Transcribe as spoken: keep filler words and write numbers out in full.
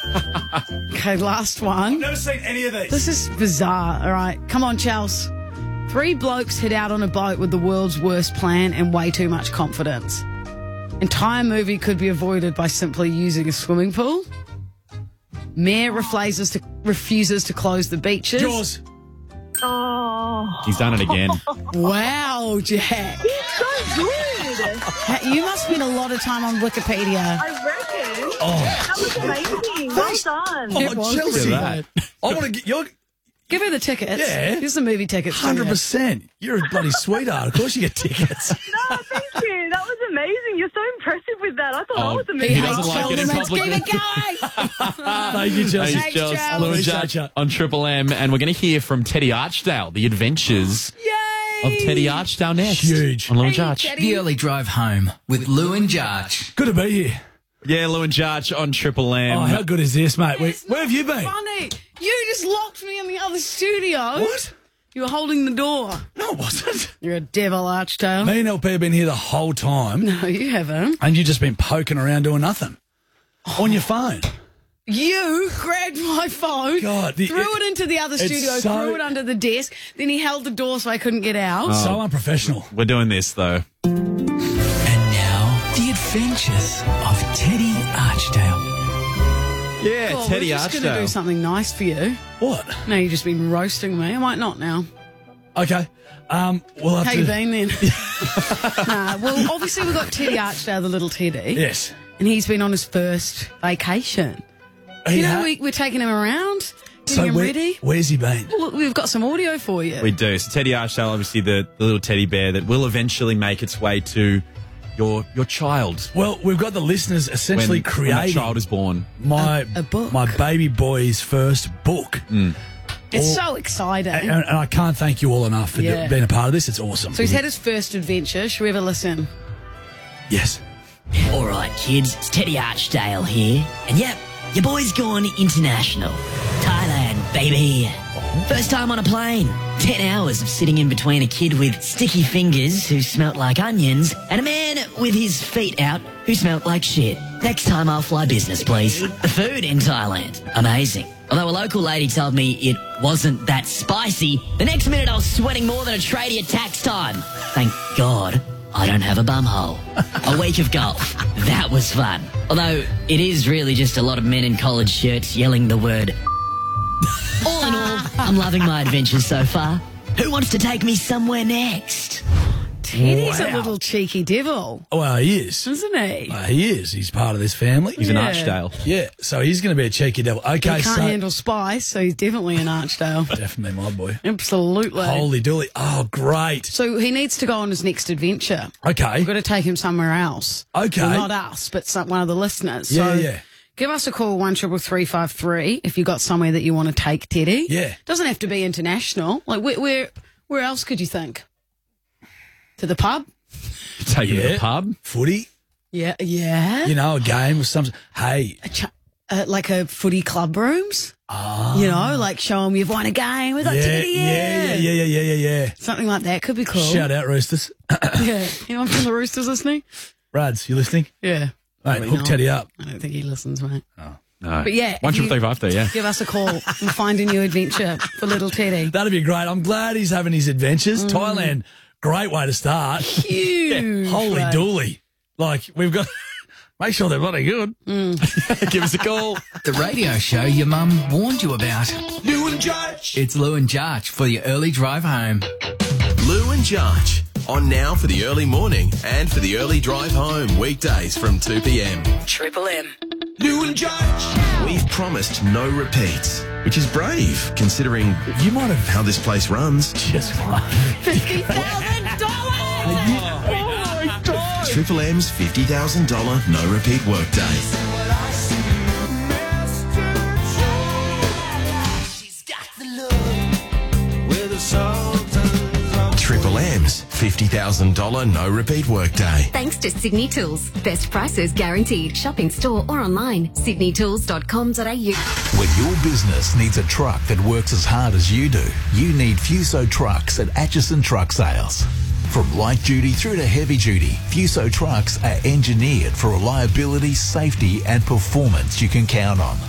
Okay, last one. I've never seen any of these. This is bizarre. All right, come on, Chels. Three blokes head out on a boat with the world's worst plan and way too much confidence. Entire movie could be avoided by simply using a swimming pool. Mayor refuses to, refuses to close the beaches. Jaws. Oh, He's done it again. Wow, Jack. it's so good. Ha- You must spend a lot of time on Wikipedia. I reckon. Oh, That was amazing. Well done. oh It was Chelsea. Look at that. I want to get your Give her the tickets. Yeah. Here's the movie tickets. for you. hundred percent. You're a bloody sweetheart. Of course you get tickets. No, thank you. That was amazing. You're so impressive with that. I thought Oh, that was he amazing. He doesn't like it in Let's keep public. it going. Thank you, Chelsea. Hey, Thanks, Chels, Chels. Lou and Appreciate Judge ya. on Triple M, and we're going to hear from Teddy Archdale, the adventures Yay! of Teddy Archdale next. Huge. On Lou and Hey, Judge. Teddy. The early drive home with Lou and Jarch. Good to be here. Yeah, Lou and Judge on Triple M. Oh, how good is this, mate? Where, It's where have you not been? Funny. You just locked me in the other studio. What? You were holding the door. No, it wasn't. You're a devil, Archdale. Me and L P have been here the whole time, No, you haven't. and you've just been poking around doing nothing on your phone. You grabbed my phone, God, the- threw it- it into the other it's studio, so- threw it under the desk, then he held the door so I couldn't get out. So unprofessional. We're doing this, though. And now, the adventures of Teddy Archdale. Yeah, God, Teddy we're just going to Archdale. do something nice for you. What? No, you've just been roasting me. I might not now. Okay. Um, we'll have How to. you been then? nah, well, obviously we've got Teddy Archdale, the little Teddy. Yes. And he's been on his first vacation. He You know, ha- we, we're taking him around, getting so him where, ready. where's he been? Well, we've got some audio for you. We do. So Teddy Archdale, obviously the, the little teddy bear that will eventually make its way to your your child. Well, we've got the listeners essentially when, when that creating child is born. my A- a book. my baby boy's first book, it's all- so exciting. and, and I can't thank you all enough for Yeah. being a part of this. It's awesome. so he's had his first adventure. Should we have a listen? Yes. All right, kids, it's Teddy Archdale here. And yep, your boy's gone international. Thailand, baby. First time on a plane. Ten hours of sitting in between a kid with sticky fingers who smelt like onions and a man with his feet out who smelt like shit. Next time I'll fly business, please. The food in Thailand, amazing. Although a local lady told me it wasn't that spicy, the next minute I was sweating more than a tradie at tax time. Thank God I don't have a bumhole. A week of golf. That was fun. Although it is really just a lot of men in collared shirts yelling the word. All in all, I'm loving my adventures so far. Who wants to take me somewhere next? Teddy's a Wow. little cheeky devil, Well, he is. isn't he? Uh, he is. He's part of this family. He's an Yeah. Archdale. Yeah. So he's going to be a cheeky devil. Okay. he can't so handle spice, so he's definitely an Archdale. definitely my boy. Absolutely. Holy dooly. Oh, great. So he needs to go on his next adventure. Okay. We've got to take him somewhere else. Okay. Well, not us, but some, one of the listeners. Yeah, so yeah. Give us a call, one triple three five three, if you got somewhere that you want to take Teddy. Yeah. Doesn't have to be international. Like, where, where, where else could you think? To the pub? Take him to Yeah. the pub. Footy. Yeah, yeah. You know, a game with some. Hey. A ch- uh, like a footy club rooms. Oh. You know, like show them you've won a game. We got Yeah, Teddy. yeah, yeah, yeah, yeah, yeah, yeah, yeah. Something like that could be cool. Shout out, Roosters. Yeah. Anyone from the Roosters listening? Rads, you listening? Yeah. Mate, Probably hook not. Teddy up. I don't think he listens, mate. No. But yeah, One if you- triple three five three, yeah. Give us a call and find a new adventure for little Teddy. That'd be great. I'm glad he's having his adventures. Mm. Thailand, great way to start. Huge. Holy mate. dooly. Like, we've got. Make sure they're bloody good. Give us a call. The radio show your mum warned you about. Lou and Judge. It's Lou and Jarch for your early drive home. Lou and Jarch, on now for the early morning and for the early drive home, weekdays from two p.m. Triple M. Lou and Judge. We've promised no repeats, which is brave considering You might have how this place runs. just won. fifty thousand dollars! Triple M's fifty thousand dollars no repeat workday. Triple M's fifty thousand dollars no repeat workday. Thanks to Sydney Tools. Best prices guaranteed. Shop in store or online. sydney tools dot com dot a u. When your business needs a truck that works as hard as you do, you need Fuso trucks at Atchison Truck Sales. From light duty through to heavy duty, Fuso trucks are engineered for reliability, safety and performance you can count on.